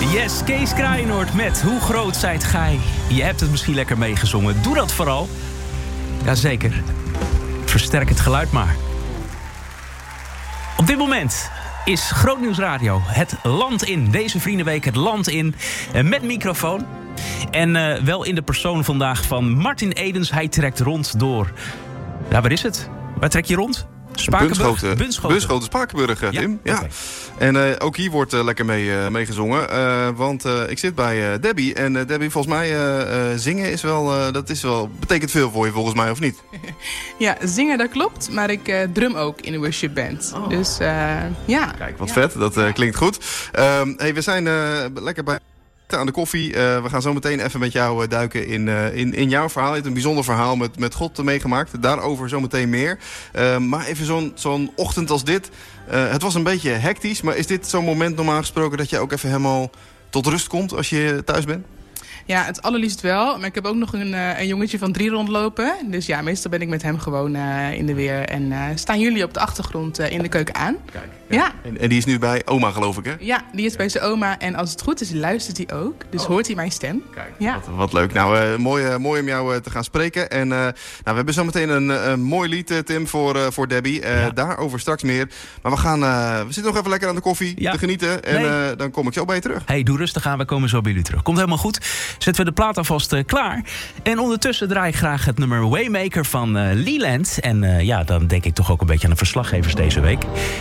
Yes, Kees Kraaienoord met Hoe groot zijt gij? Je hebt het misschien lekker meegezongen. Doe dat vooral. Jazeker. Versterk het geluid maar. Op dit moment is Grootnieuws Radio het land in. Deze Vriendenweek het land in. Met microfoon. En wel in de persoon vandaag van Martin Edens. Hij trekt rond door... Ja, waar is het? Waar trek je rond? Bunschoten, Spakenburg, Tim. Ja. Okay. En ook hier wordt lekker mee gezongen. Want ik zit bij Debbie. En Debbie, volgens mij zingen is wel, betekent veel voor je volgens mij, of niet? Ja, zingen dat klopt. Maar ik drum ook in een worship band. Oh. Dus ja. Kijk, wat vet. Dat klinkt goed. We zijn lekker bij... aan de koffie. We gaan zo meteen even met jou duiken in jouw verhaal. Je hebt een bijzonder verhaal met God meegemaakt. Daarover zo meteen meer. Maar even zo'n ochtend als dit. Het was een beetje hectisch. Maar is dit zo'n moment normaal gesproken dat je ook even helemaal tot rust komt als je thuis bent? Ja, het allerliefst wel. Maar ik heb ook nog een jongetje van 3 rondlopen. Dus ja, meestal ben ik met hem gewoon in de weer. En staan jullie op de achtergrond in de keuken aan. Kijk, ja. En die is nu bij oma, geloof ik, hè? Ja, die is bij zijn oma. En als het goed is, luistert hij ook. Dus hoort hij mijn stem. Kijk, ja. Wat leuk. Nou, mooi om jou te gaan spreken. En we hebben zo meteen een mooi lied, Tim, voor Debbie. Daarover straks meer. Maar we zitten nog even lekker aan de koffie te genieten. En dan kom ik zo bij je terug. Hey, doe rustig aan. We komen zo bij jullie terug. Komt helemaal goed. Zetten we de plaat alvast klaar. En ondertussen draai ik graag het nummer Waymaker van Leland. En dan denk ik toch ook een beetje aan de verslaggevers deze week.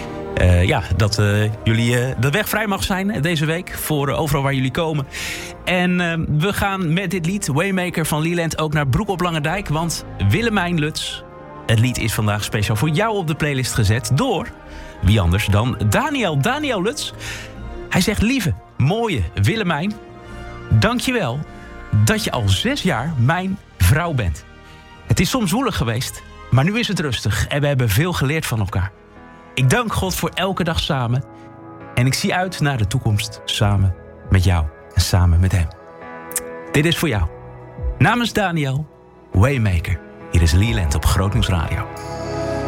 Dat jullie de weg vrij mag zijn deze week. Voor overal waar jullie komen. En we gaan met dit lied Waymaker van Leland ook naar Broek op Langendijk. Want Willemijn Lutz, het lied is vandaag speciaal voor jou op de playlist gezet. Door, wie anders dan Daniel Lutz. Hij zegt: lieve, mooie Willemijn, dank je wel dat je al 6 jaar mijn vrouw bent. Het is soms woelig geweest, maar nu is het rustig en we hebben veel geleerd van elkaar. Ik dank God voor elke dag samen en ik zie uit naar de toekomst samen met jou en samen met hem. Dit is voor jou. Namens Daniel, Waymaker. Hier is Leland op Grootnieuws Radio.